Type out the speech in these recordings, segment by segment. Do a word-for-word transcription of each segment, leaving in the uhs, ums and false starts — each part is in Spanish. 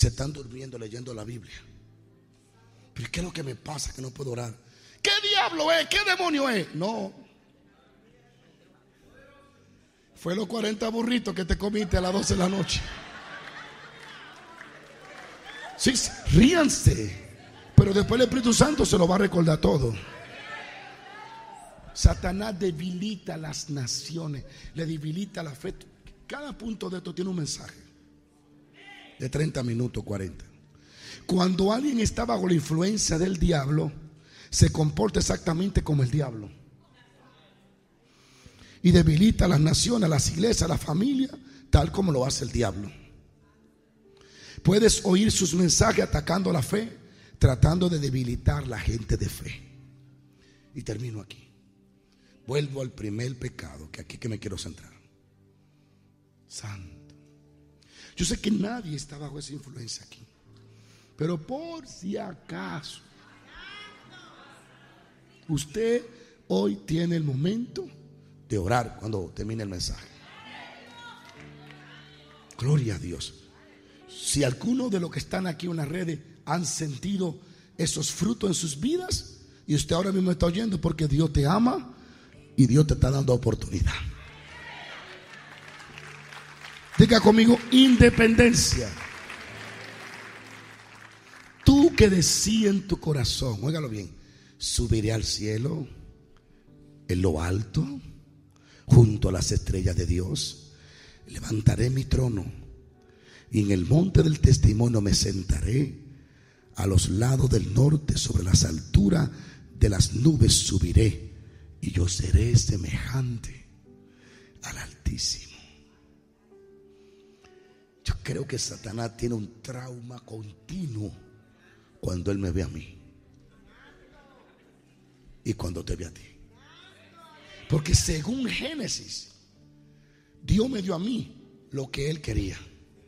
se están durmiendo leyendo la Biblia. ¿Pero qué es lo que me pasa que no puedo orar? ¿Qué diablo es? ¿Qué demonio es? No. Fue los cuarenta burritos que te comiste a las doce de la noche. Sí, ríanse. Pero después el Espíritu Santo se lo va a recordar todo. Satanás debilita las naciones, le debilita la fe. Cada punto de esto tiene un mensaje de treinta minutos, cuarenta. Cuando alguien está bajo la influencia del diablo, se comporta exactamente como el diablo y debilita a las naciones, a las iglesias, a la familia, tal como lo hace el diablo. Puedes oír sus mensajes atacando la fe, tratando de debilitar la gente de fe. Y termino aquí. Vuelvo al primer pecado, que aquí que me quiero centrar. Santo. Yo sé que nadie está bajo esa influencia aquí, pero por si acaso, usted hoy tiene el momento de orar cuando termine el mensaje. Gloria a Dios. Si alguno de los que están aquí en las redes han sentido esos frutos en sus vidas, y usted ahora mismo está oyendo, porque Dios te ama y Dios te está dando oportunidad. Diga conmigo: independencia. Tú que decías en tu corazón, óigalo bien: subiré al cielo, en lo alto, junto a las estrellas de Dios, levantaré mi trono y en el monte del testimonio me sentaré, a los lados del norte, sobre las alturas de las nubes subiré, y yo seré semejante al Altísimo. Yo creo que Satanás tiene un trauma continuo cuando él me ve a mí y cuando te ve a ti. Porque según Génesis, Dios me dio a mí lo que él quería.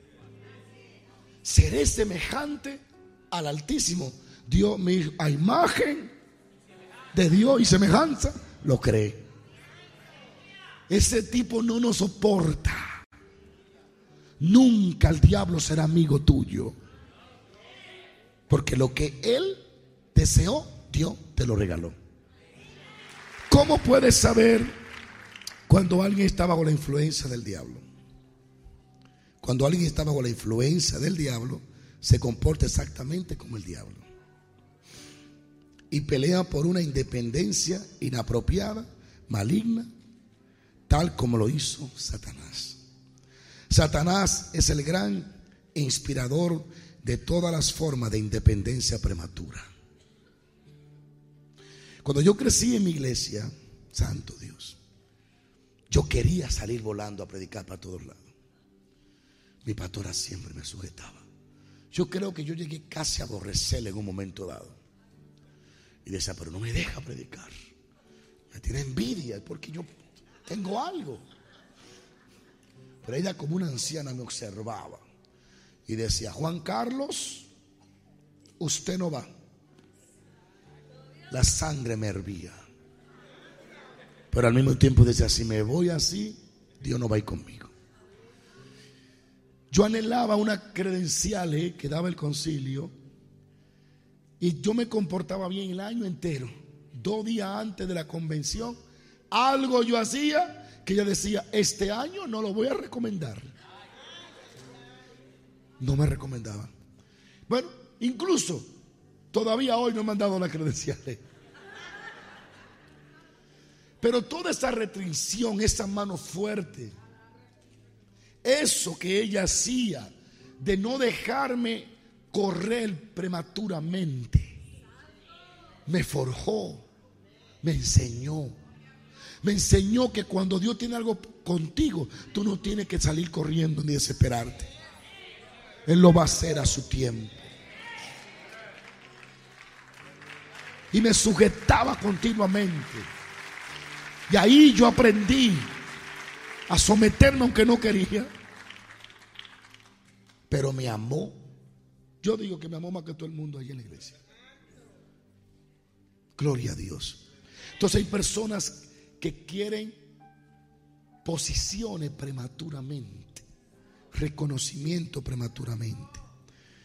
Seré semejante al Altísimo. Dios me hizo a imagen de Dios y semejanza, lo creé. Ese tipo no nos soporta. Nunca el diablo será amigo tuyo, porque lo que él deseó, Dios te lo regaló. ¿Cómo puedes saber cuando alguien está bajo la influencia del diablo? Cuando alguien está bajo la influencia del diablo, se comporta exactamente como el diablo y pelea por una independencia inapropiada, maligna, tal como lo hizo Satanás. Satanás es el gran inspirador de todas las formas de independencia prematura. Cuando yo crecí en mi iglesia, santo Dios, yo quería salir volando a predicar para todos lados. Mi pastora siempre me sujetaba. Yo creo que yo llegué casi a aborrecerle en un momento dado. Y decía: pero no me deja predicar, me tiene envidia porque yo tengo algo. Pero ella, como una anciana, me observaba y decía: Juan Carlos, usted no va. La sangre me hervía, pero al mismo tiempo decía: si me voy así, Dios no va a ir conmigo. Yo anhelaba unas credenciales que daba el concilio, y yo me comportaba bien el año entero. Dos días antes de la convención, algo yo hacía que ella decía: este año no lo voy a recomendar. No me recomendaba. Bueno, incluso todavía hoy no me han dado las credenciales. Pero toda esa restricción, esa mano fuerte, eso que ella hacía de no dejarme correr prematuramente, me forjó, me enseñó. Me enseñó que cuando Dios tiene algo contigo, tú no tienes que salir corriendo ni desesperarte. Él lo va a hacer a su tiempo. Y me sujetaba continuamente. Y ahí yo aprendí a someterme aunque no quería. Pero me amó. Yo digo que me amó más que todo el mundo ahí en la iglesia. Gloria a Dios. Entonces hay personas que quieren posiciones prematuramente, reconocimiento prematuramente.